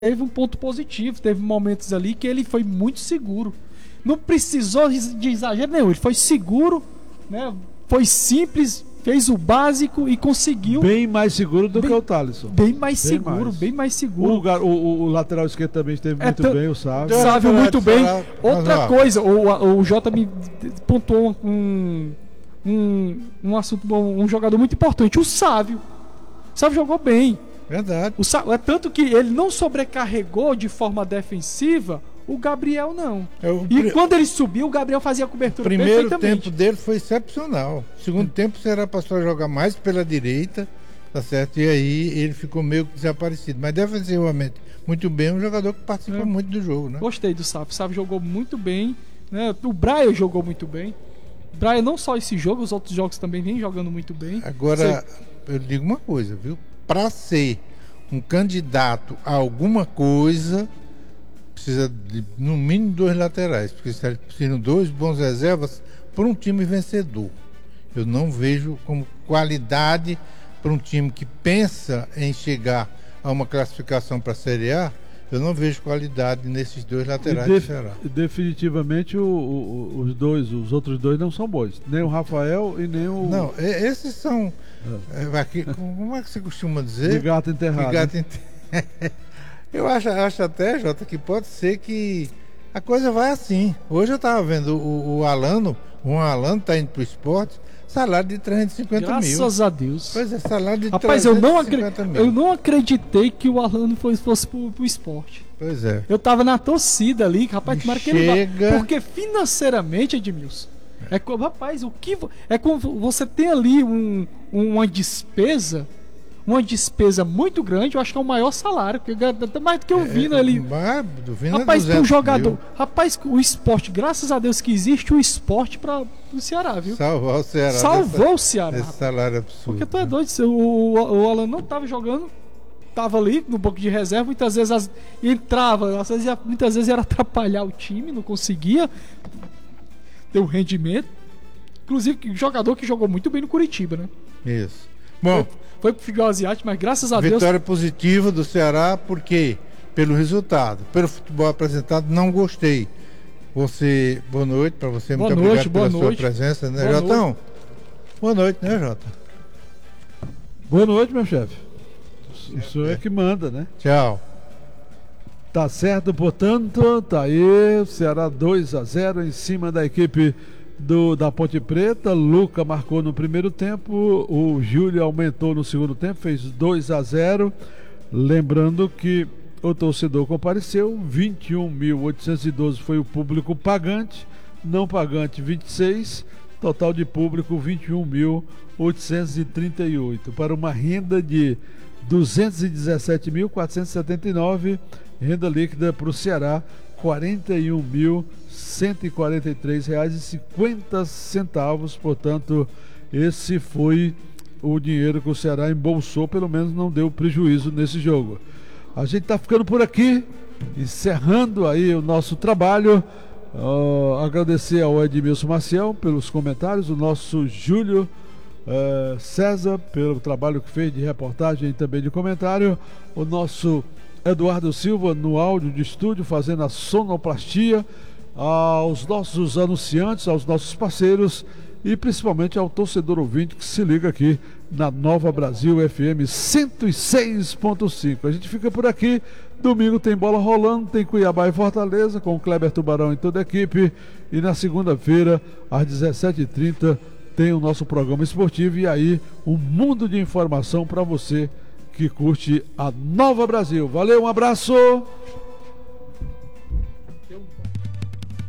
teve um ponto positivo, teve momentos ali que ele foi muito seguro. Não precisou de exagero nenhum, ele foi seguro, né? Foi simples, fez o básico e conseguiu. Bem mais seguro do que o Thalisson. Bem mais seguro, bem mais seguro. O lateral esquerdo também esteve muito bem, o Sávio. Sávio muito bem. Outra coisa, o Jota me pontuou um assunto bom, um jogador muito importante, o Sávio. O Sávio jogou bem. Verdade. É tanto que ele não sobrecarregou de forma defensiva o Gabriel, não. E quando ele subiu, o Gabriel fazia a cobertura perfeitamente. O primeiro tempo perfeitamente. dele foi excepcional. O segundo tempo, o Ceará passou a jogar mais pela direita, tá certo? E aí ele ficou meio que desaparecido. Mas defensivamente, muito bem, um jogador que participa muito do jogo, né? Gostei do Sávio. O Sávio jogou muito bem, né? O Brian jogou muito bem. O Brian, não só esse jogo, os outros jogos também vem jogando muito bem. Agora, eu digo uma coisa, viu? Para ser um candidato a alguma coisa, precisa de no mínimo 2 laterais, porque precisam 2 bons reservas para um time vencedor. Eu não vejo como qualidade para um time que pensa em chegar a uma classificação para a Série A. Eu não vejo qualidade nesses 2 laterais do Ceará. Definitivamente os outros dois não são bons. Nem o Rafael e nem o... Não, esses são... como é que você costuma dizer? De gato enterrado. Eu acho até, Jota, que pode ser que a coisa vai assim. Hoje eu estava vendo o Alano está indo para o esporte, salário de 350 mil. Graças a Deus. Pois é, salário de Rapaz, 350 mil. Eu não acreditei que o Alano fosse pro esporte. Pois é. Eu tava na torcida ali, rapaz, tomara que ele vá. Porque financeiramente, Edmilson, rapaz, é como você tem ali uma despesa muito grande. Eu acho que é o maior salário, porque até mais do que o Vina ali. Rapaz, para um jogador. Rapaz, o esporte, graças a Deus que existe o esporte para o Ceará, viu? Salvou o Ceará. Salvou o Ceará. Esse salário absurdo. Porque tu é doido, o Alan não tava jogando, tava ali no banco de reserva, muitas vezes entrava, muitas vezes era atrapalhar o time, não conseguia ter um rendimento. Inclusive, jogador que jogou muito bem no Curitiba, né? Isso. Bom, foi pro futebol asiático, mas graças a Deus... Vitória positiva do Ceará, porque pelo resultado, pelo futebol apresentado, não gostei. Boa noite para você, muito obrigado pela sua presença, né, Jotão? Boa noite, né, Jota? Boa noite, meu chefe. O senhor é que manda, né? Tchau. Tá certo, portanto, tá aí, Ceará 2-0 em cima da equipe da Ponte Preta. Luca marcou no primeiro tempo, o Júlio aumentou no segundo tempo, fez 2-0. Lembrando que o torcedor compareceu, 21.812 foi o público pagante, não pagante 26, total de público 21.838, para uma renda de 217.479, renda líquida para o Ceará R$41.143,50. Portanto, esse foi o dinheiro que o Ceará embolsou, pelo menos não deu prejuízo nesse jogo. A gente está ficando por aqui, encerrando aí o nosso trabalho. Agradecer ao Edmilson Maciel pelos comentários, o nosso Júlio César pelo trabalho que fez de reportagem e também de comentário, o nosso Eduardo Silva no áudio de estúdio fazendo a sonoplastia, aos nossos anunciantes, aos nossos parceiros e principalmente ao torcedor ouvinte que se liga aqui na Nova Brasil FM 106.5. A gente fica por aqui. Domingo tem bola rolando, tem Cuiabá e Fortaleza com o Kleber Tubarão e toda a equipe, e na segunda-feira às 17h30 tem o nosso programa esportivo, e aí um mundo de informação para você que curte a Nova Brasil. Valeu, um abraço!